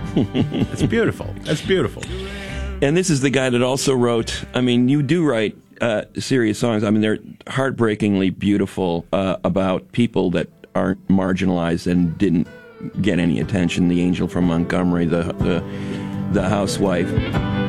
It's beautiful. That's beautiful. And this is the guy that also wrote, I mean, you do write serious songs. I mean, they're heartbreakingly beautiful about people that aren't marginalized and didn't get any attention. The Angel from Montgomery, the housewife.